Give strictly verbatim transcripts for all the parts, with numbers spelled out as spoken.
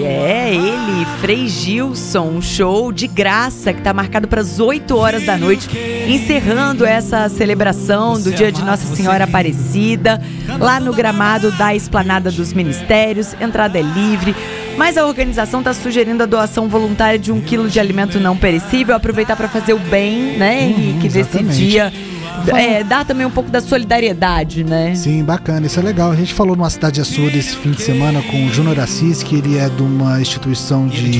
É, ele, Frei Gilson, um show de graça que está marcado para as oito horas da noite, encerrando essa celebração do dia de Nossa Senhora Aparecida, lá no gramado da Esplanada dos Ministérios. Entrada é livre, mas a organização está sugerindo a doação voluntária de um quilo de alimento não perecível. Aproveitar para fazer o bem, né, Henrique, Hum, desse dia. É, dá também um pouco da solidariedade, né? Sim, bacana, isso é legal. A gente falou numa Cidade Açude esse fim de semana com o Júnior Assis, que ele é de uma instituição de...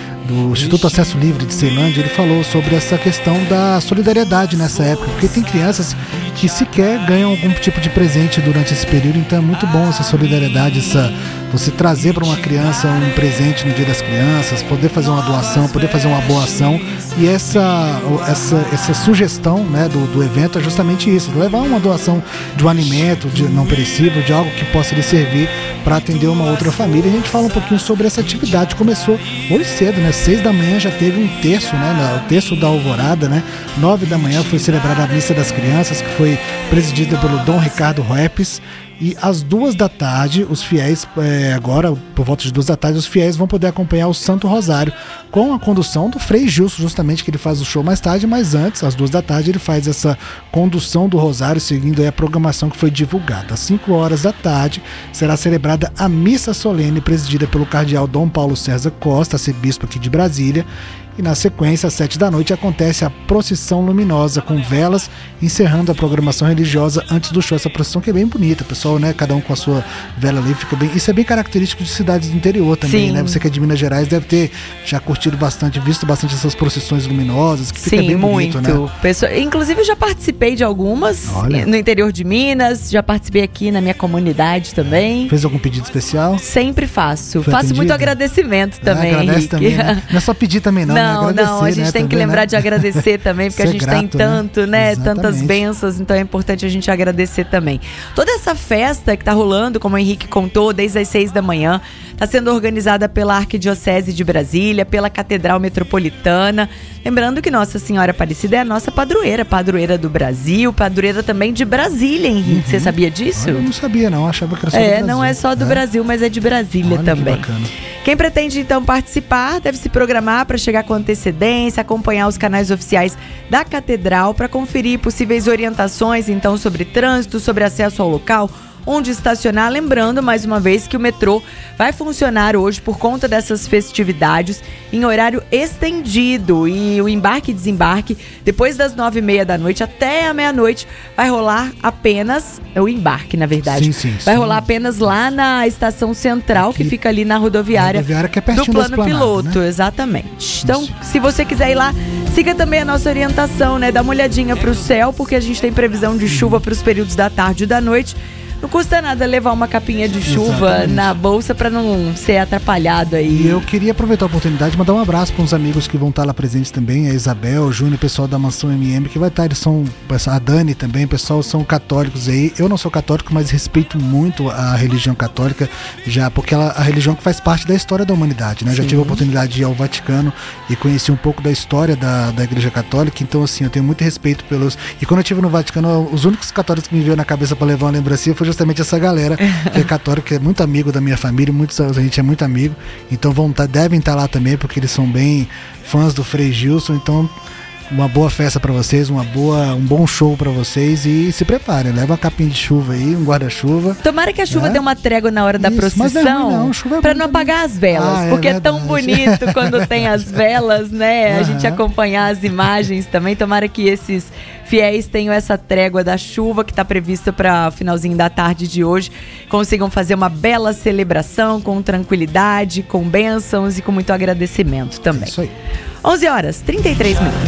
do Instituto Acesso Livre de Ceilândia. Ele falou sobre essa questão da solidariedade nessa época, porque tem crianças que sequer ganham algum tipo de presente durante esse período, então é muito bom essa solidariedade, essa, você trazer para uma criança um presente no Dia das Crianças, poder fazer uma doação, poder fazer uma boa ação. E essa, essa, essa sugestão, né, do, do evento é justamente isso, levar uma doação de um alimento de não perecível, de algo que possa lhe servir para atender uma outra família. E a gente fala um pouquinho sobre essa atividade. Começou hoje cedo, né? Seis da manhã já teve um terço, né? O terço da alvorada, né? Nove da manhã foi celebrada a Missa das Crianças, que foi presidida pelo Dom Ricardo Roepes. E às duas da tarde, os fiéis, é, agora, por volta de duas da tarde, os fiéis vão poder acompanhar o Santo Rosário com a condução do Frei Gilson, justamente, que ele faz o show mais tarde, mas antes, às duas da tarde, ele faz essa condução do Rosário, seguindo aí a programação que foi divulgada. Às cinco horas da tarde, será celebrada a Missa Solene, presidida pelo cardeal Dom Paulo César Costa, arcebispo aqui de Brasília. E na sequência, às sete da noite, acontece a procissão luminosa com velas, encerrando a programação religiosa antes do show. Essa procissão que é bem bonita, pessoal, né? Cada um com a sua vela ali, fica bem. Isso é bem característico de cidades do interior também, Sim. né? Você que é de Minas Gerais deve ter já curtido bastante, visto bastante essas procissões luminosas, que fica Sim, bem muito. bonito, né? Pessoa, inclusive, eu já participei de algumas. Olha. No interior de Minas, já participei aqui na minha comunidade também. Fez algum pedido especial? Sempre faço. Foi faço atendido? Muito agradecimento também, ah, agradece Henrique. também, né? Não é só pedir também não, Não, né? não, a gente né? tem também, que lembrar né? de agradecer também, porque Ser a gente grato, tem tanto, né? né? Tantas bênçãos, então é importante a gente agradecer também. Toda essa festa que tá rolando, como o Henrique contou, desde as seis da manhã, está sendo organizada pela Arquidiocese de Brasília, pela Catedral Metropolitana. Lembrando que Nossa Senhora Aparecida é a nossa padroeira, padroeira do Brasil, padroeira também de Brasília, Henrique. Uhum. Você sabia disso? Olha, eu não sabia não, achava que era só é, do Brasil. Não é só do é? Brasil, mas é de Brasília Olha, também. Que bacana. Quem pretende então participar deve se programar para chegar com antecedência, acompanhar os canais oficiais da Catedral para conferir possíveis orientações então sobre trânsito, sobre acesso ao local, onde estacionar. Lembrando, mais uma vez, que o metrô vai funcionar hoje por conta dessas festividades em horário estendido e o embarque e desembarque depois das nove e meia da noite até a meia-noite vai rolar apenas, é o embarque na verdade, sim, sim, vai sim. rolar apenas lá na estação central, Aqui, que fica ali na rodoviária, rodoviária que é do plano piloto, né? Exatamente. Então, Isso. se você quiser ir lá, siga também a nossa orientação, né? Dá uma olhadinha pro céu, porque a gente tem previsão de chuva para os períodos da tarde e da noite. Não custa nada levar uma capinha de chuva Exatamente. Na bolsa para não ser atrapalhado aí. E eu queria aproveitar a oportunidade de mandar um abraço para uns amigos que vão estar lá presentes também, a Isabel, o Júnior, o pessoal da Mansão M M, que vai estar, eles são, a Dani também, o pessoal são católicos aí. Eu não sou católico, mas respeito muito a religião católica, já porque ela, a religião que faz parte da história da humanidade, né? Já tive a oportunidade de ir ao Vaticano e conheci um pouco da história da, da Igreja Católica, então assim, eu tenho muito respeito pelos... E quando eu estive no Vaticano, os únicos católicos que me veio na cabeça para levar uma lembrancinha foi justamente essa galera que é católica, que é muito amigo da minha família, muitos, a gente é muito amigo, então vão tá, devem estar tá lá também, porque eles são bem fãs do Frei Gilson. Então uma boa festa para vocês, uma boa, um bom show para vocês e se preparem, leva uma capinha de chuva aí, um guarda-chuva. Tomara que a chuva é. dê uma trégua na hora da Isso, procissão, não, é para não apagar as velas, ah, porque é, é tão bonito quando tem as velas, né? Uhum. A gente acompanhar as imagens também. Tomara que esses fiéis tenham essa trégua da chuva que está prevista para o finalzinho da tarde de hoje, consigam fazer uma bela celebração com tranquilidade, com bênçãos e com muito agradecimento também. É isso aí. onze horas, trinta e três minutos.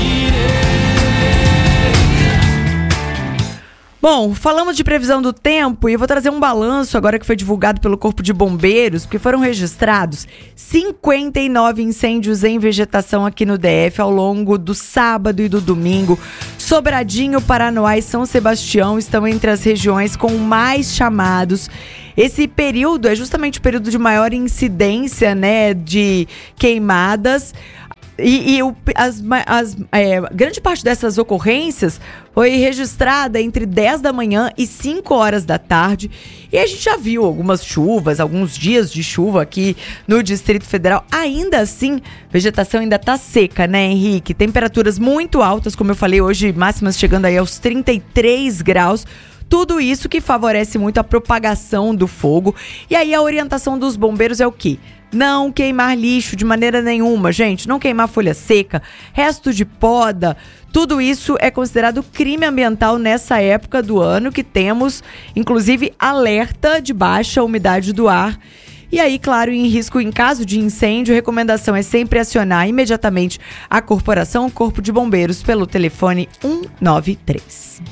Bom, falamos de previsão do tempo e eu vou trazer um balanço agora que foi divulgado pelo Corpo de Bombeiros, porque foram registrados cinquenta e nove incêndios em vegetação aqui no D F ao longo do sábado e do domingo. Sobradinho, Paranoá e São Sebastião estão entre as regiões com mais chamados. Esse período é justamente o período de maior incidência, né, de queimadas. E, e o, as, as, é, grande parte dessas ocorrências foi registrada entre dez da manhã e cinco horas da tarde. E a gente já viu algumas chuvas, alguns dias de chuva aqui no Distrito Federal. Ainda assim, a vegetação ainda tá seca, né, Henrique? Temperaturas muito altas, como eu falei hoje, máximas chegando aí aos trinta e três graus. Tudo isso que favorece muito a propagação do fogo. E aí a orientação dos bombeiros é o quê? Não queimar lixo de maneira nenhuma, gente. Não queimar folha seca, resto de poda. Tudo isso é considerado crime ambiental nessa época do ano que temos, inclusive, alerta de baixa umidade do ar. E aí, claro, em risco, em caso de incêndio, a recomendação é sempre acionar imediatamente a corporação, o Corpo de Bombeiros, pelo telefone um nove três.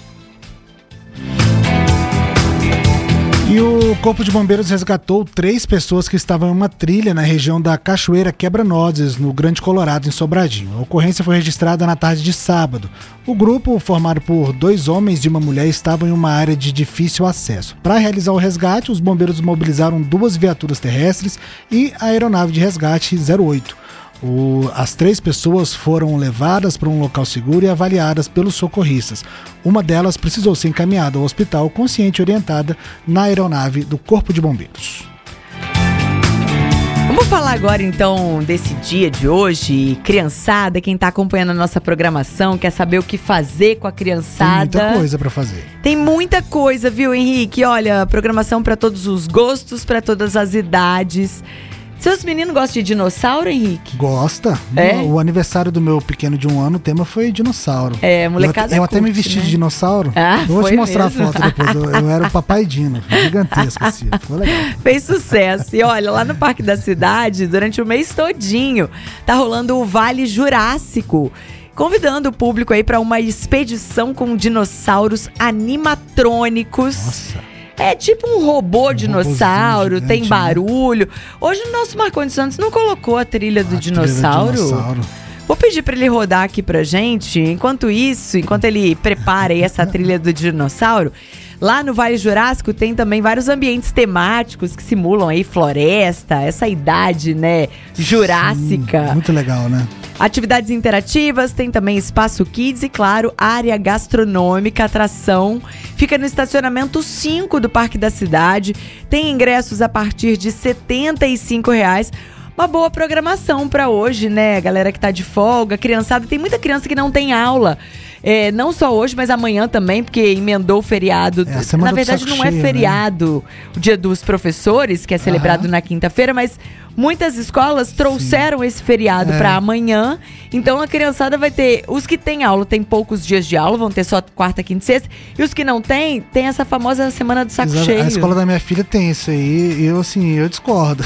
E o Corpo de Bombeiros resgatou três pessoas que estavam em uma trilha na região da Cachoeira Quebra-Nozes, no Grande Colorado, em Sobradinho. A ocorrência foi registrada na tarde de sábado. O grupo, formado por dois homens e uma mulher, estava em uma área de difícil acesso. Para realizar o resgate, os bombeiros mobilizaram duas viaturas terrestres e a aeronave de resgate zero oito. O, as três pessoas foram levadas para um local seguro e avaliadas pelos socorristas. Uma delas precisou ser encaminhada ao hospital consciente e orientada na aeronave do Corpo de Bombeiros. Vamos falar agora então desse dia de hoje. Criançada, quem está acompanhando a nossa programação, quer saber o que fazer com a criançada. Tem muita coisa para fazer. Tem muita coisa, viu, Henrique? Olha, programação para todos os gostos, para todas as idades. Seus meninos gostam de dinossauro, Henrique? Gosta. É? O, o aniversário do meu pequeno de um ano, o tema foi dinossauro. É, molecada Eu, eu até curte, me vesti né? de dinossauro. Ah, eu vou foi te mostrar mesmo? a foto depois. Eu, eu era o Papai Dino, gigantesco assim. Ficou legal. Fez sucesso. E olha, lá no Parque da Cidade, durante o mês todinho, tá rolando o Vale Jurássico, convidando o público aí para uma expedição com dinossauros animatrônicos. Nossa. É tipo um robô Um dinossauro, robozinho tem gigante, barulho. Hoje o nosso Marcondes Santos não colocou a trilha do A dinossauro. trilha do dinossauro. Vou pedir para ele rodar aqui pra gente. Enquanto isso, enquanto ele prepara aí essa trilha do dinossauro, lá no Vale Jurássico tem também vários ambientes temáticos que simulam aí floresta, essa idade, né, jurássica. Sim, muito legal, né? Atividades interativas, tem também espaço kids e, claro, área gastronômica, atração. Fica no estacionamento cinco do Parque da Cidade. Tem ingressos a partir de setenta e cinco reais. Uma boa programação para hoje, né? Galera que tá de folga, criançada. Tem muita criança que não tem aula. É, não só hoje, mas amanhã também, porque emendou o feriado. É, a semana na verdade, do saco não é cheio, feriado, né? O Dia dos Professores, que é celebrado Aham. na quinta-feira, mas muitas escolas trouxeram Sim. esse feriado É. para amanhã. Então a criançada vai ter. Os que têm aula têm poucos dias de aula, vão ter só quarta, quinta e sexta. E os que não têm, tem essa famosa semana do saco Exato. cheio. A escola da minha filha tem isso aí, e eu assim, eu discordo.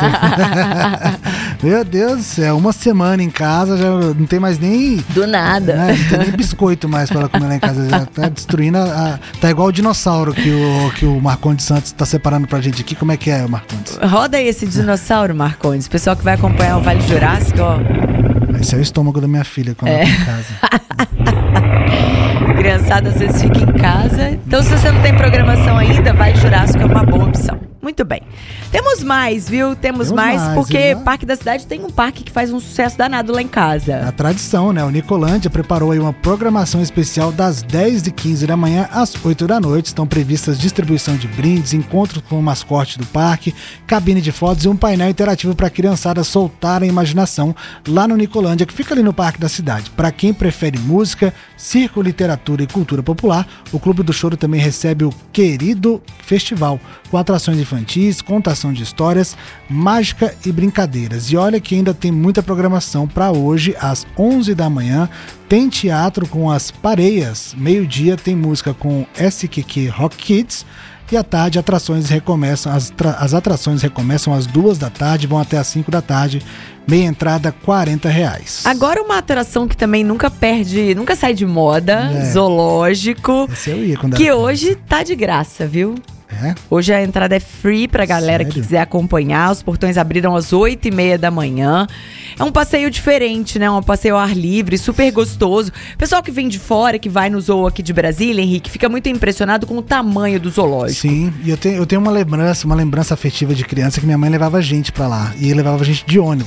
Meu Deus do céu, uma semana em casa já não tem mais nem. Do nada. Né, não tem nem biscoito mais pra ela comer lá em casa. Já tá destruindo a, a. Tá igual o dinossauro que o, que o Marcondes Santos tá separando pra gente aqui. Como é que é, Marcondes? Roda aí esse dinossauro, Marcondes. Pessoal que vai acompanhar o Vale Jurássico, ó. Esse é o estômago da minha filha quando É. ela tá em casa. Criançada às vezes fica em casa. Então, se você não tem programação ainda, Vale Jurássico é uma boa opção. Muito bem. Temos mais, viu? Temos, Temos mais, mais, porque né? Parque da Cidade tem um parque que faz um sucesso danado lá em casa. A tradição, né? O Nicolândia preparou aí uma programação especial das dez e quinze da manhã às oito da noite. Estão previstas distribuição de brindes, encontros com o mascote do parque, cabine de fotos e um painel interativo para a criançada soltar a imaginação lá no Nicolândia, que fica ali no Parque da Cidade. Para quem prefere música, circo, literatura e cultura popular, o Clube do Choro também recebe o Querido Festival, com atrações infantis, contação de histórias, mágica e brincadeiras. E olha que ainda tem muita programação para hoje, às onze da manhã. Tem teatro com as Pareias, meio-dia tem música com S Q Q Rock Kids. E à tarde atrações recomeçam, as, tra- as atrações recomeçam às duas da tarde, vão até às cinco da tarde, meia entrada quarenta reais. Agora uma atração que também nunca perde, nunca sai de moda, É. zoológico, Esse eu ia quando que era hoje tá de graça, viu? É? Hoje a entrada é free pra galera Sério? que quiser acompanhar. Os portões abriram às oito e meia da manhã. É um passeio diferente, né? Um passeio ao ar livre, super gostoso. Pessoal que vem de fora, que vai no zoo aqui de Brasília, Henrique, fica muito impressionado com o tamanho do zoológico. Sim, e eu tenho, eu tenho uma lembrança, uma lembrança afetiva de criança que minha mãe levava a gente pra lá. E levava a gente de ônibus.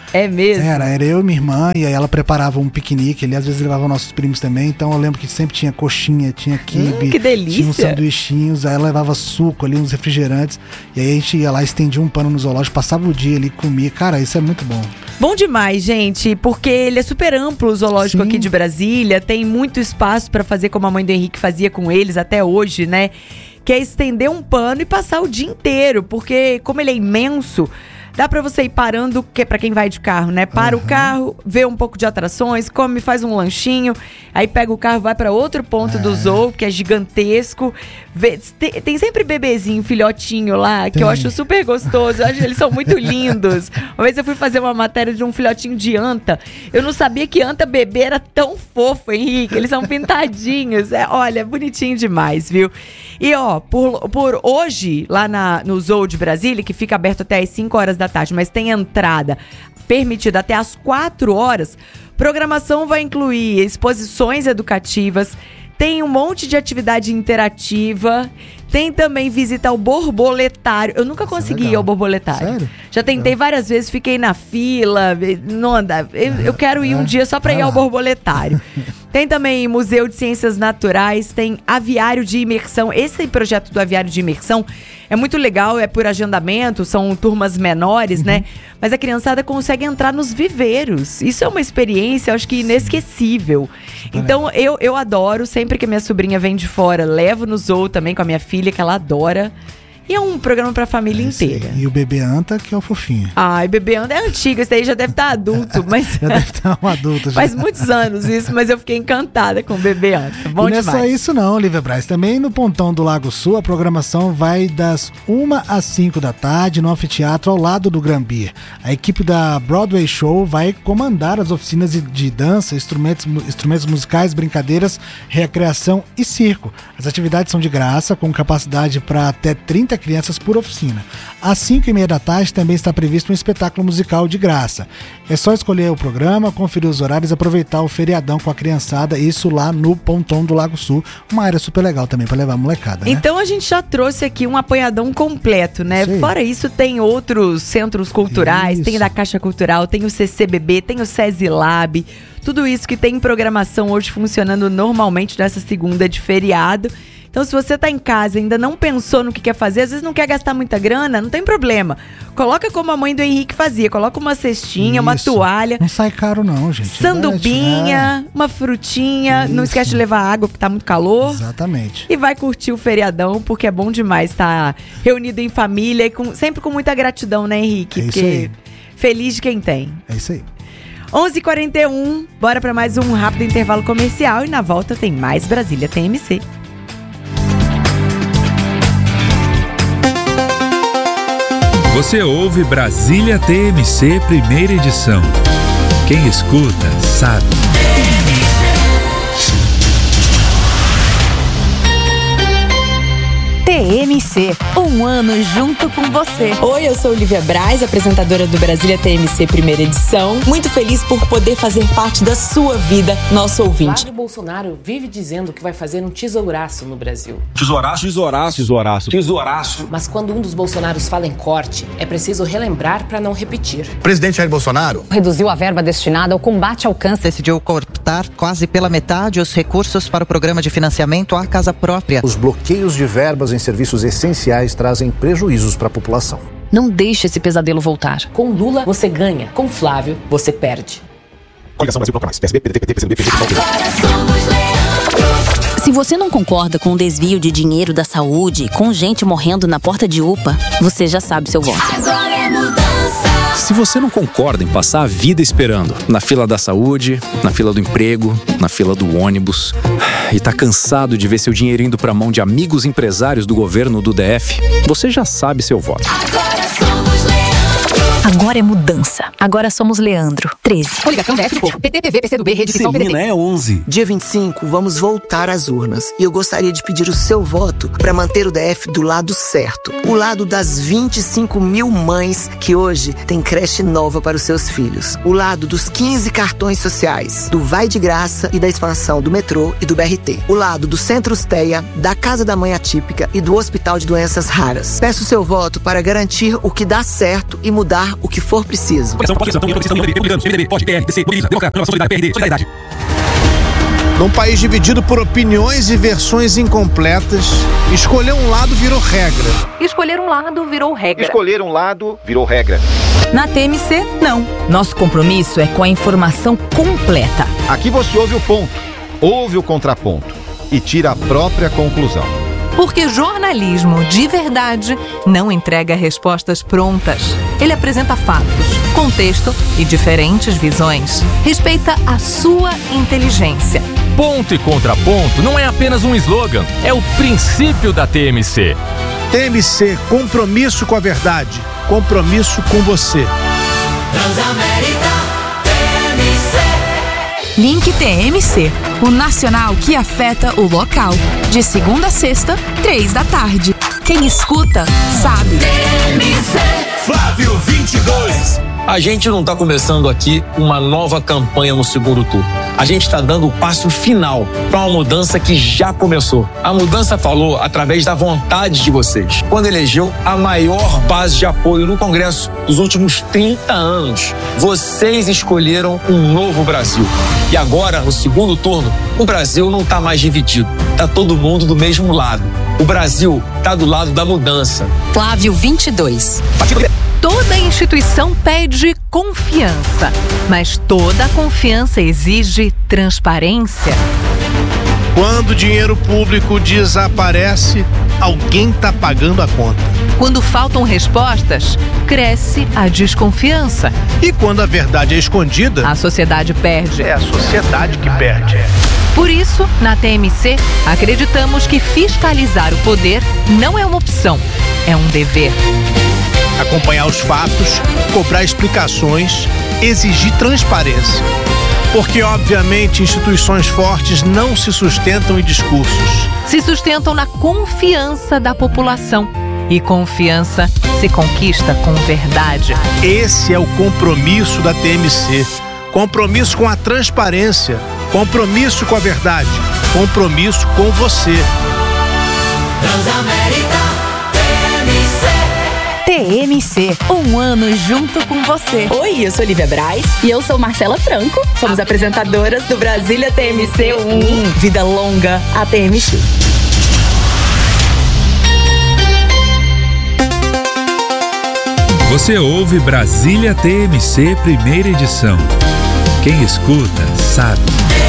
É mesmo? Era, era eu e minha irmã, e aí ela preparava um piquenique, ali às vezes levava nossos primos também, então eu lembro que sempre tinha coxinha, tinha quibe, hum, que delícia. Tinha uns sanduichinhos, aí ela levava suco ali, uns refrigerantes, e aí a gente ia lá, estendia um pano no zoológico, passava o dia ali, comia, cara, isso é muito bom. Bom demais, gente, porque ele é super amplo, o zoológico Sim. aqui de Brasília, tem muito espaço para fazer como a mãe do Henrique fazia com eles até hoje, né? Que é estender um pano e passar o dia inteiro, porque como ele é imenso, dá pra você ir parando, que é pra quem vai de carro, né? Para uhum. o carro, vê um pouco de atrações, come, faz um lanchinho, aí pega o carro, vai pra outro ponto é. do zoo, que é gigantesco. Vê, tem, tem sempre bebezinho, filhotinho lá, que tem. eu acho super gostoso. Eu acho que eles são muito lindos. Uma vez eu fui fazer uma matéria de um filhotinho de anta. Eu não sabia que anta bebê era tão fofo, Henrique. Eles são pintadinhos. É, olha, bonitinho demais, viu? E ó, por, por hoje, lá na, no Zoo de Brasília, que fica aberto até às cinco horas da tarde, mas tem entrada permitida até às quatro horas, programação vai incluir exposições educativas, tem um monte de atividade interativa, tem também visita ao borboletário. Eu nunca consegui é ir ao borboletário. Sério? Já tentei não. várias vezes, fiquei na fila, não andava. Eu, eu quero ir um dia só para ir ao borboletário. Tem também Museu de Ciências Naturais, tem aviário de imersão. Esse projeto do aviário de imersão é muito legal, é por agendamento, são turmas menores, uhum. né? Mas a criançada consegue entrar nos viveiros. Isso é uma experiência, eu acho que inesquecível. Sim. Então, eu, eu adoro, sempre que minha sobrinha vem de fora, levo no zoo também com a minha filha, que ela adora. E é um programa pra família é inteira. E o bebê Anta, que é o fofinho. Ai, o bebê Anta é antigo, esse daí já deve estar adulto. Mas já deve estar um adulto. Já. Faz muitos anos isso, mas eu fiquei encantada com o bebê Anta. Bom e não demais. é só isso não, Lívia Braz. Também no Pontão do Lago Sul, a programação vai das uma às cinco da tarde no anfiteatro ao lado do Gran Beer. A equipe da Broadway Show vai comandar as oficinas de dança, instrumentos, instrumentos musicais, brincadeiras, recreação e circo. As atividades são de graça, com capacidade para até trinta crianças por oficina. Às cinco e meia da tarde também está previsto um espetáculo musical de graça. É só escolher o programa, conferir os horários e aproveitar o feriadão com a criançada, isso lá no Pontão do Lago Sul, uma área super legal também para levar a molecada, né? Então a gente já trouxe aqui um apanhadão completo, né? Sim. Fora isso, tem outros centros culturais, isso. Tem da Caixa Cultural, tem o C C B B, tem o SESI Lab, tudo isso que tem programação hoje funcionando normalmente nessa segunda de feriado. Então, se você tá em casa e ainda não pensou no que quer fazer, às vezes não quer gastar muita grana, não tem problema. Coloca como a mãe do Henrique fazia, coloca uma cestinha, isso. uma toalha. Não sai caro não, gente. Sandubinha, é. uma frutinha, isso. Não esquece de levar água, porque tá muito calor. Exatamente. E vai curtir o feriadão, porque é bom demais estar reunido em família e com, sempre com muita gratidão, né, Henrique? É isso porque aí. Feliz de quem tem. É isso aí. onze e quarenta e um, bora para mais um rápido intervalo comercial e na volta tem mais Brasília T M C. Você ouve Brasília T M C, primeira edição. Quem escuta, sabe. T M C, um ano junto com você. Oi, eu sou Lívia Braz, apresentadora do Brasília T M C primeira edição. Muito feliz por poder fazer parte da sua vida, nosso ouvinte. Flávio Bolsonaro vive dizendo que vai fazer um tesouraço no Brasil. Tesouraço? Tesouraço. Tesouraço. Tesouraço. Mas quando um dos Bolsonaros fala em corte, é preciso relembrar para não repetir. Presidente Jair Bolsonaro reduziu a verba destinada ao combate ao câncer. Decidiu cortar quase pela metade os recursos para o programa de financiamento à casa própria. Os bloqueios de verbas em serviços essenciais trazem prejuízos para a população. Não deixe esse pesadelo voltar. Com Lula, você ganha. Com Flávio, você perde. Coligação Brasil Bloco Mais. P S B, P D T, P T, P C B, P C B. Se você não concorda com o desvio de dinheiro da saúde, com gente morrendo na porta de U P A, você já sabe seu voto. Agora é mudança. Se você não concorda em passar a vida esperando na fila da saúde, na fila do emprego, na fila do ônibus, e tá cansado de ver seu dinheiro indo pra mão de amigos empresários do governo do D F, você já sabe seu voto. Agora somos Leandro. Agora é mudança. Agora somos Leandro. treze. Coligação D F do Povo. P T, P V, P C do B, Rede Visão, P D T. é onze. Dia vinte e cinco, vamos voltar às urnas. E eu gostaria de pedir o seu voto para manter o D F do lado certo. O lado das vinte e cinco mil mães que hoje têm creche nova para os seus filhos. O lado dos quinze cartões sociais, do Vai de Graça e da expansão do metrô e do B R T. O lado do Centros Teia, da Casa da Mãe Atípica e do Hospital de Doenças Raras. Peço seu voto para garantir o que dá certo e mudar o que for preciso. Num país dividido por opiniões e versões incompletas, escolher um lado virou regra. Escolher um lado virou regra. Escolher um lado virou regra. Na T M C, não. Nosso compromisso é com a informação completa. Aqui você ouve o ponto, ouve o contraponto e tira a própria conclusão. Porque jornalismo de verdade não entrega respostas prontas. Ele apresenta fatos, contexto e diferentes visões. Respeita a sua inteligência. Ponto e contraponto não é apenas um slogan, é o princípio da T M C. T M C, compromisso com a verdade, compromisso com você. Transamérica T M C. Link T M C, o nacional que afeta o local. De segunda a sexta, três da tarde. Quem escuta, sabe. T M C. Flávio vinte e dois. A gente não está começando aqui uma nova campanha no segundo turno. A gente está dando o passo final para uma mudança que já começou. A mudança falou através da vontade de vocês, quando elegeu a maior base de apoio no Congresso dos últimos trinta anos. Vocês escolheram um novo Brasil. E agora, no segundo turno, o Brasil não está mais dividido. Está todo mundo do mesmo lado. O Brasil está do lado da mudança. Flávio vinte e dois. Toda instituição pede confiança, mas toda confiança exige transparência. Quando o dinheiro público desaparece, alguém está pagando a conta. Quando faltam respostas, cresce a desconfiança. E quando a verdade é escondida, a sociedade perde. É a sociedade que perde. Por isso, na T M C, acreditamos que fiscalizar o poder não é uma opção, é um dever. Acompanhar os fatos, cobrar explicações, exigir transparência. Porque, obviamente, instituições fortes não se sustentam em discursos. Se sustentam na confiança da população. E confiança se conquista com verdade. Esse é o compromisso da T M C. Compromisso com a transparência. Compromisso com a verdade. Compromisso com você. Transamérica T M C. T M C, um ano junto com você. Oi, eu sou Lívia Braz. E eu sou Marcela Franco. Somos apresentadoras do Brasília T M C um. Vida longa a T M C. Você ouve Brasília T M C, primeira edição. Quem escuta, sabe.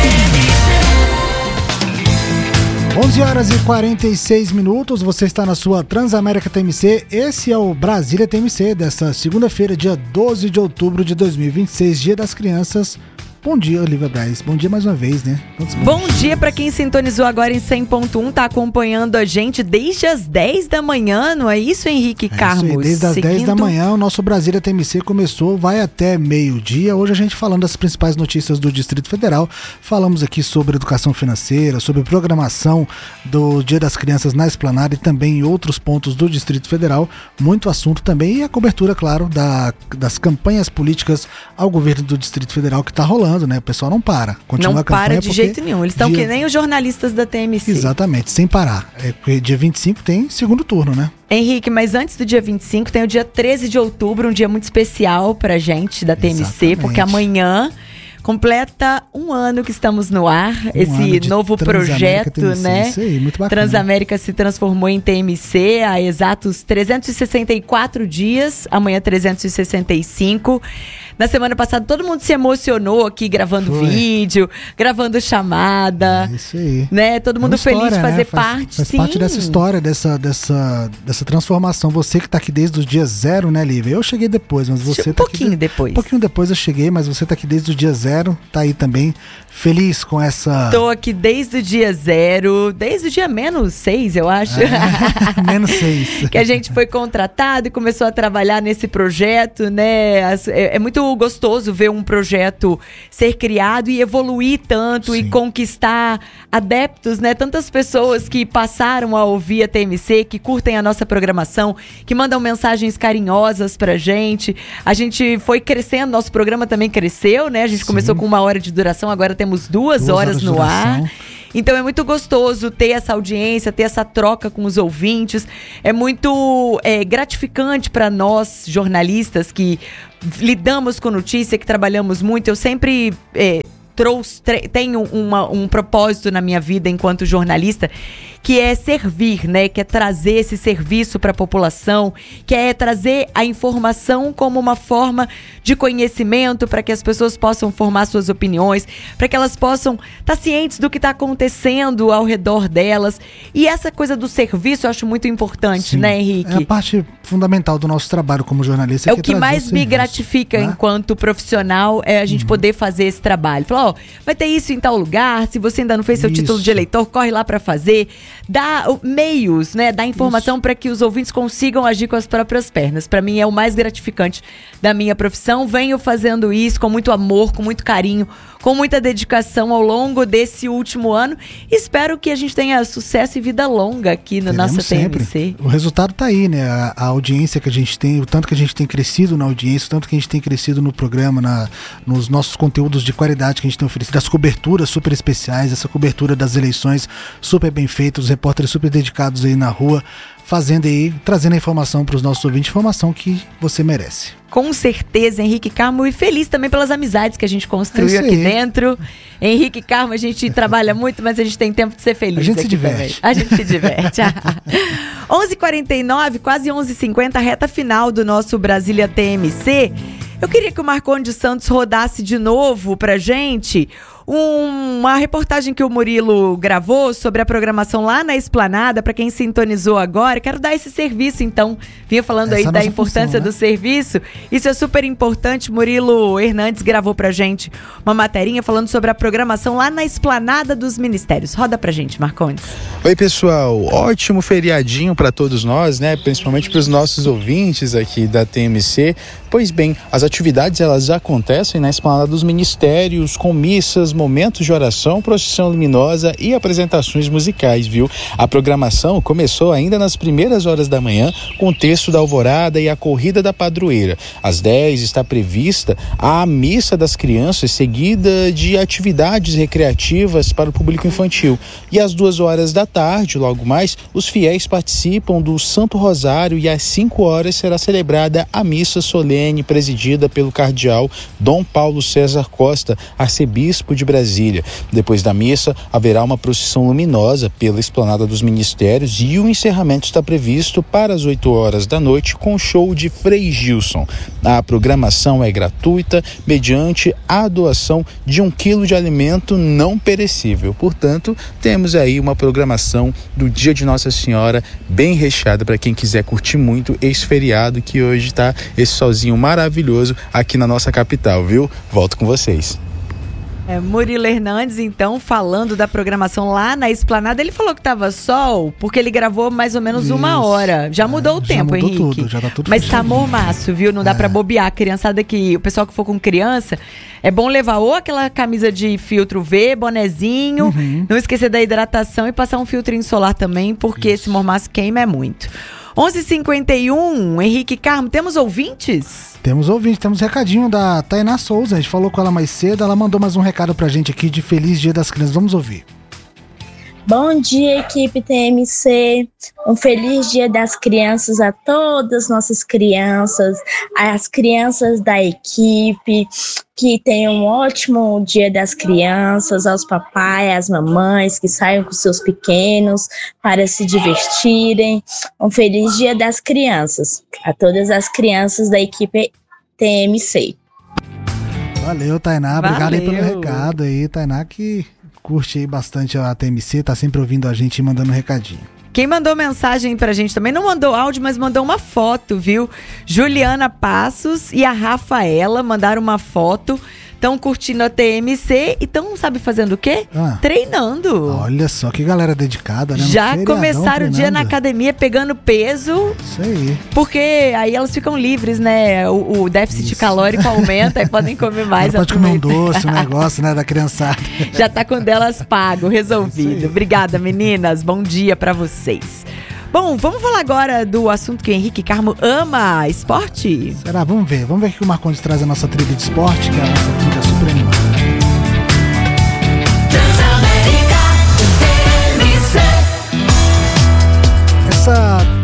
onze horas e quarenta e seis minutos, você está na sua Transamérica T M C. Esse é o Brasília T M C dessa segunda-feira, dia doze de outubro de dois mil e vinte e seis, Dia das Crianças. Bom dia, Olivia Braz. Bom dia mais uma vez, né? Bom dia para quem sintonizou agora em cem ponto um, tá acompanhando a gente desde as dez da manhã, não é isso, Henrique é Carmos? Isso aí, desde as Seguindo... dez da manhã, o nosso Brasília T M C começou, vai até meio-dia. Hoje a gente falando das principais notícias do Distrito Federal. Falamos aqui sobre educação financeira, sobre programação do Dia das Crianças na Esplanada e também em outros pontos do Distrito Federal. Muito assunto também e a cobertura, claro, da, das campanhas políticas ao governo do Distrito Federal que tá rolando. Né? O pessoal não para. Continua não a campanha para de jeito nenhum. Eles estão dia... que nem os jornalistas da T M C. Exatamente, sem parar. É, porque dia vinte e cinco tem segundo turno, né? Henrique, mas antes do dia vinte e cinco tem o dia treze de outubro, um dia muito especial pra gente da T M C, Exatamente. Porque amanhã completa um ano que estamos no ar, um esse novo projeto, né? Isso aí, muito bacana. Transamérica se transformou em T M C há exatos trezentos e sessenta e quatro dias, amanhã trezentos e sessenta e cinco. Na semana passada todo mundo se emocionou aqui gravando Foi. vídeo, gravando chamada. É isso aí. Né? Todo mundo é feliz história, de fazer né? faz, parte. Faz sim. parte dessa história, dessa, dessa, dessa transformação. Você que está aqui desde o dia zero, né, Lívia? Eu cheguei depois, mas você um tá pouquinho aqui de... depois. Um pouquinho depois eu cheguei, mas você está aqui desde o dia zero, tá aí também feliz com essa... Tô aqui desde o dia zero, desde o dia menos seis, eu acho. É, menos seis. Que a gente foi contratado e começou a trabalhar nesse projeto, né? É, é muito gostoso ver um projeto ser criado e evoluir tanto Sim. e conquistar adeptos, né? Tantas pessoas que passaram a ouvir a T M C, que curtem a nossa programação, que mandam mensagens carinhosas pra gente. A gente foi crescendo, nosso programa também cresceu, né? A gente Sim. começou com uma hora de duração, agora temos duas, duas horas, horas no ar. Então é muito gostoso ter essa audiência, ter essa troca com os ouvintes. É muito é, gratificante para nós, jornalistas, que lidamos com notícia, que trabalhamos muito. Eu sempre... É, Trouxe, tenho uma, um propósito na minha vida enquanto jornalista, que é servir, né? Que é trazer esse serviço para a população, que é trazer a informação como uma forma de conhecimento para que as pessoas possam formar suas opiniões, para que elas possam estar cientes do que está acontecendo ao redor delas. E essa coisa do serviço eu acho muito importante, Sim, né, Henrique? É a parte fundamental do nosso trabalho como jornalista. É que o que é mais o me gratifica, né? Enquanto profissional, é a gente uhum. poder fazer esse trabalho. Falar, ó, vai ter isso em tal lugar, se você ainda não fez seu isso. título de eleitor, corre lá para fazer. Dá meios, né? Dá informação para que os ouvintes consigam agir com as próprias pernas. Para mim é o mais gratificante da minha profissão. Venho fazendo isso com muito amor, com muito carinho, com muita dedicação ao longo desse último ano. Espero que a gente tenha sucesso e vida longa aqui no nosso T M C. O resultado tá aí, né? A, a audiência que a gente tem, o tanto que a gente tem crescido na audiência, o tanto que a gente tem crescido no programa, na, nos nossos conteúdos de qualidade que a gente tem oferecido, as coberturas super especiais, essa cobertura das eleições super bem feita, os repórteres super dedicados aí na rua, fazendo aí, trazendo a informação para os nossos ouvintes, informação que você merece. Com certeza, Henrique Carmo, e feliz também pelas amizades que a gente construiu é aqui dentro. Henrique Carmo, a gente trabalha muito, mas a gente tem tempo de ser feliz. A gente aqui se diverte. Também. A gente se diverte. onze e quarenta e nove, quase onze e cinquenta, reta final do nosso Brasília T M C. Eu queria que o Marcondes Santos rodasse de novo pra gente um, uma reportagem que o Murilo gravou sobre a programação lá na Esplanada, para quem sintonizou agora. Quero dar esse serviço, então. Vinha falando Essa aí da importância função, né? do serviço. Isso é super importante. Murilo Hernandes gravou pra gente uma materinha falando sobre a programação lá na Esplanada dos Ministérios. Roda pra gente, Marcondes. Oi, pessoal. Ótimo feriadinho para todos nós, né? Principalmente para os nossos ouvintes aqui da T M C. Pois bem, as atividades elas acontecem na Esplanada dos Ministérios, com missas, momentos de oração, procissão luminosa e apresentações musicais, viu? A programação começou ainda nas primeiras horas da manhã, com o texto da alvorada e a corrida da padroeira. Às dez está prevista a missa das crianças, seguida de atividades recreativas para o público infantil. E às duas horas da tarde, logo mais, os fiéis participam do Santo Rosário e às cinco horas será celebrada a missa solene presidida pelo cardeal Dom Paulo César Costa, arcebispo de Brasília. Depois da missa, haverá uma procissão luminosa pela Esplanada dos Ministérios e o encerramento está previsto para as oito horas da noite com o show de Frei Gilson. A programação é gratuita mediante a doação de um quilo de alimento não perecível. Portanto, temos aí uma programação do Dia de Nossa Senhora bem recheada para quem quiser curtir muito esse feriado que hoje está esse solzinho maravilhoso aqui na nossa capital, viu? Volto com vocês. É, Murilo Hernandes, então, falando da programação lá na Esplanada. Ele falou que tava sol, porque ele gravou mais ou menos Isso. uma hora. Já mudou é, o tempo, já mudou Henrique. Tudo, já tá tudo Mas fechadinho. tá mormaço, viu? Não dá é. pra bobear. A criançada que... O pessoal que for com criança, é bom levar ou aquela camisa de filtro V, bonezinho, uhum. não esquecer da hidratação e passar um filtrinho solar também, porque Isso. esse mormaço queima é muito. onze e cinquenta e um, Henrique Carmo, temos ouvintes? Temos ouvintes, temos recadinho da Tainá Souza, a gente falou com ela mais cedo, ela mandou mais um recado pra gente aqui de Feliz Dia das Crianças, vamos ouvir. Bom dia, equipe T M C, um feliz Dia das Crianças a todas as nossas crianças, as crianças da equipe, que tenham um ótimo Dia das Crianças, aos papais, às mamães que saiam com seus pequenos para se divertirem. Um feliz Dia das Crianças a todas as crianças da equipe T M C. Valeu, Tainá, obrigado aí pelo recado aí, Tainá, que curte aí bastante a T M C, tá sempre ouvindo a gente e mandando um recadinho. Quem mandou mensagem pra gente também, não mandou áudio, mas mandou uma foto, viu? Juliana Passos e a Rafaela mandaram uma foto. Estão curtindo a T M C e estão, sabe, fazendo o quê? Ah, treinando. Olha só, que galera dedicada, né? Já começaram o dia na academia pegando peso. Isso aí. Porque aí elas ficam livres, né? O, o déficit Isso. calórico aumenta e podem comer mais. Pode comer um doce, um negócio, né, da criançada. Já tá com delas pago, resolvido. Obrigada, meninas. Bom dia pra vocês. Bom, vamos falar agora do assunto que o Henrique Carmo ama, esporte? Será? Vamos ver. Vamos ver o que o Marcondes traz a nossa trilha de esporte, que é a nossa trilha super animada.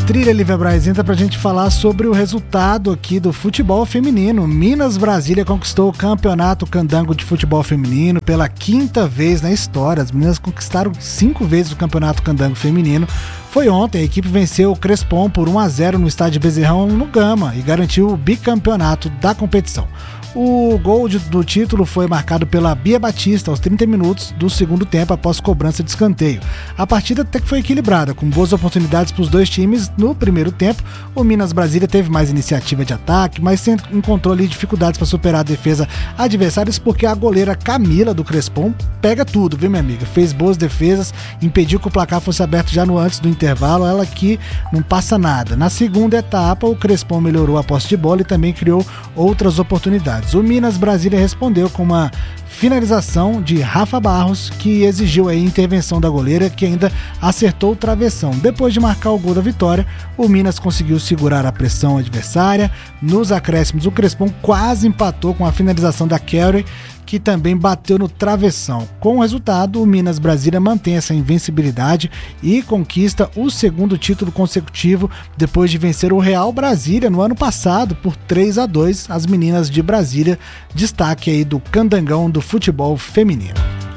trilha, Lívia Braz, entra pra gente falar sobre o resultado aqui do futebol feminino. Minas Brasília conquistou o campeonato candango de futebol feminino pela quinta vez na história. As meninas conquistaram cinco vezes o campeonato candango feminino. Foi ontem, a equipe venceu o Crespon por um a zero no estádio Bezerrão, no Gama, e garantiu o bicampeonato da competição. O gol de, do título foi marcado pela Bia Batista aos trinta minutos do segundo tempo após cobrança de escanteio. A partida até que foi equilibrada, com boas oportunidades para os dois times no primeiro tempo. O Minas Brasília teve mais iniciativa de ataque, mas encontrou ali dificuldades para superar a defesa adversários, porque a goleira Camila do Crespon pega tudo, viu, minha amiga? Fez boas defesas, impediu que o placar fosse aberto já no antes do intervalo, ela que não passa nada. Na segunda etapa, o Crespon melhorou a posse de bola e também criou outras oportunidades. O Minas Brasília respondeu com uma finalização de Rafa Barros, que exigiu a intervenção da goleira, que ainda acertou o travessão. Depois de marcar o gol da vitória, o Minas conseguiu segurar a pressão adversária. Nos acréscimos, o Crespon quase empatou com a finalização da Kerry, que também bateu no travessão. Com o resultado, o Minas Brasília mantém essa invencibilidade e conquista o segundo título consecutivo depois de vencer o Real Brasília no ano passado por três a dois. As meninas de Brasília, destaque aí do candangão do futebol feminino.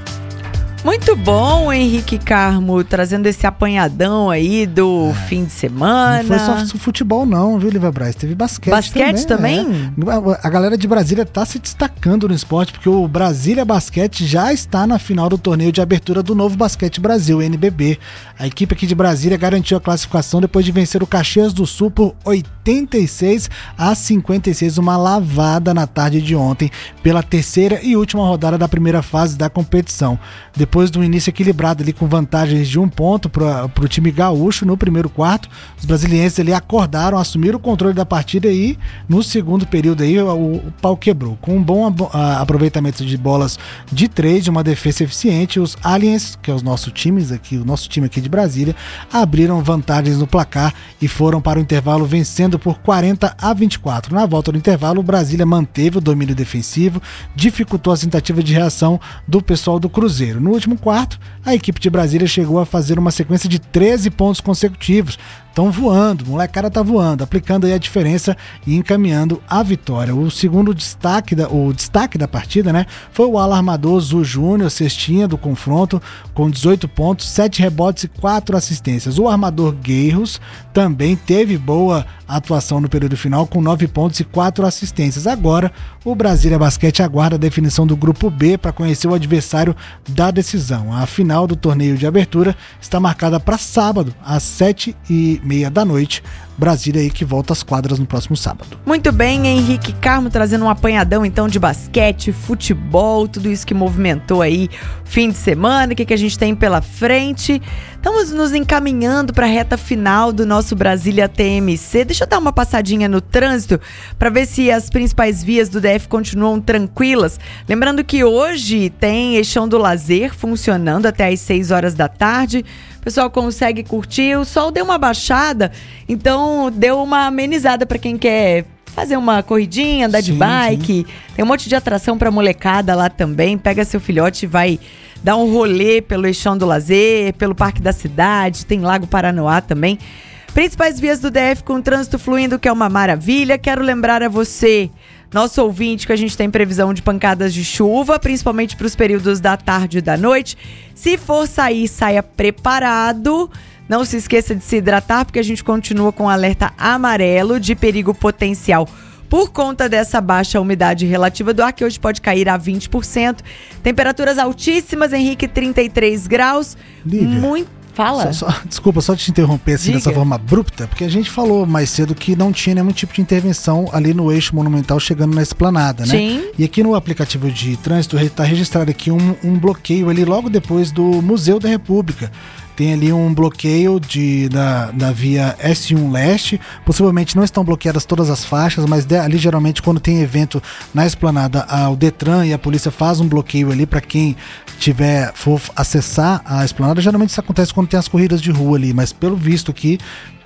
Muito bom, Henrique Carmo, trazendo esse apanhadão aí do é. fim de semana. Não foi só futebol não, viu, Lívia Braz? Teve basquete, basquete também. também? É. A galera de Brasília tá se destacando no esporte, porque o Brasília Basquete já está na final do torneio de abertura do Novo Basquete Brasil, N B B. A equipe aqui de Brasília garantiu a classificação depois de vencer o Caxias do Sul por oitenta e seis a cinquenta e seis, uma lavada na tarde de ontem, pela terceira e última rodada da primeira fase da competição. Depois do início equilibrado ali com vantagens de um ponto para o time gaúcho no primeiro quarto, os brasilienses ali acordaram, assumiram o controle da partida e no segundo período aí o, o pau quebrou. Com um bom a, aproveitamento de bolas de três, de uma defesa eficiente, os Aliens, que é os nossos times aqui, o nosso time aqui de Brasília, abriram vantagens no placar e foram para o intervalo vencendo por quarenta a vinte e quatro. Na volta do intervalo, o Brasília manteve o domínio defensivo, dificultou as tentativas de reação do pessoal do Cruzeiro. No último quarto, a equipe de Brasília chegou a fazer uma sequência de treze pontos consecutivos. Estão voando, o molecada tá voando, aplicando aí a diferença e encaminhando a vitória. O segundo destaque da, o destaque da partida, né, foi o alarmador Zu Júnior, cestinha do confronto, com dezoito pontos, sete rebotes e quatro assistências. O armador Guerros também teve boa atuação no período final, com nove pontos e quatro assistências. Agora, o Brasília Basquete aguarda a definição do grupo B para conhecer o adversário da decisão. A final do torneio de abertura está marcada para sábado, às sete e meia da noite. Brasília aí que volta às quadras no próximo sábado. Muito bem, Henrique Carmo trazendo um apanhadão então de basquete, futebol, tudo isso que movimentou aí fim de semana, o que, que a gente tem pela frente. Estamos nos encaminhando para a reta final do nosso Brasília T M C. Deixa eu dar uma passadinha no trânsito para ver se as principais vias do D F continuam tranquilas. Lembrando que hoje tem Eixão do Lazer funcionando até às seis horas da tarde. O pessoal consegue curtir, o sol deu uma baixada, então deu uma amenizada para quem quer fazer uma corridinha, andar sim, de bike. Sim. Tem um monte de atração para molecada lá também. Pega seu filhote e vai dar um rolê pelo Eixão do Lazer, pelo Parque da Cidade, tem Lago Paranoá também. Principais vias do D F com trânsito fluindo, que é uma maravilha. Quero lembrar a você, nosso ouvinte, que a gente tem previsão de pancadas de chuva, principalmente para os períodos da tarde e da noite. Se for sair, saia preparado. Não se esqueça de se hidratar, porque a gente continua com alerta amarelo de perigo potencial por conta dessa baixa umidade relativa do ar, que hoje pode cair a vinte por cento. Temperaturas altíssimas, Henrique, trinta e três graus. Lívia, muito... Fala. Só, só, desculpa, só te interromper assim, dessa forma abrupta, porque a gente falou mais cedo que não tinha nenhum tipo de intervenção ali no eixo monumental chegando na esplanada, né? Sim. E aqui no aplicativo de trânsito está registrado aqui um, um bloqueio ali logo depois do Museu da República. Tem ali um bloqueio de, da, da via S um Leste. Possivelmente não estão bloqueadas todas as faixas, mas de, ali geralmente quando tem evento na esplanada, a, o Detran e a polícia faz um bloqueio ali para quem tiver, for acessar a esplanada. Geralmente isso acontece quando tem as corridas de rua ali, mas pelo visto aqui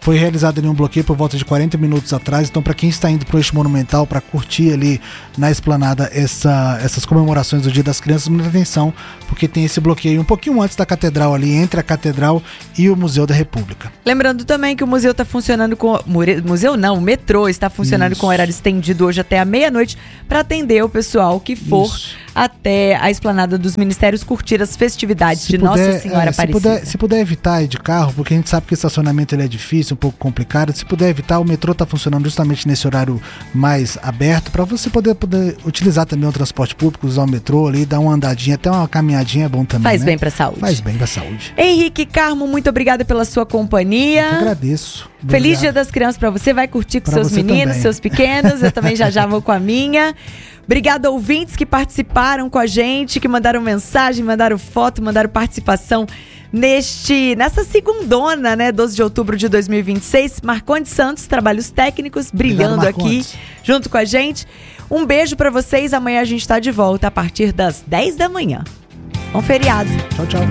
Foi realizado ali um bloqueio por volta de quarenta minutos atrás, então para quem está indo para o Eixo Monumental para curtir ali na esplanada essa, essas comemorações do Dia das Crianças, muita atenção, porque tem esse bloqueio um pouquinho antes da Catedral ali, entre a Catedral e o Museu da República. Lembrando também que o museu está funcionando com... Museu não, o metrô está funcionando Isso. com horário estendido hoje até a meia-noite para atender o pessoal que for Isso. até a esplanada dos Ministérios curtir as festividades se de puder, Nossa Senhora é, Aparecida. Se puder, se puder evitar ir de carro, porque a gente sabe que o estacionamento ele é difícil, um pouco complicado, se puder evitar, o metrô está funcionando justamente nesse horário mais aberto, para você poder, poder utilizar também o transporte público, usar o metrô ali, dar uma andadinha, até uma caminhadinha é bom também, Faz né? bem para a saúde. Faz bem para a saúde. Henrique Carmo, muito obrigada pela sua companhia. Eu que agradeço. Obrigado. Feliz Dia das Crianças para você, vai curtir com pra seus meninos, também. Seus pequenos, eu também já já vou com a minha. Obrigada, ouvintes que participaram com a gente, que mandaram mensagem, mandaram foto, mandaram participação neste, nessa segundona, né, doze de outubro de dois mil e vinte e seis. Marcondes Santos, trabalhos técnicos, brilhando Obrigado, aqui junto com a gente. Um beijo pra vocês, amanhã a gente tá de volta a partir das dez da manhã. Bom feriado. Tchau, tchau.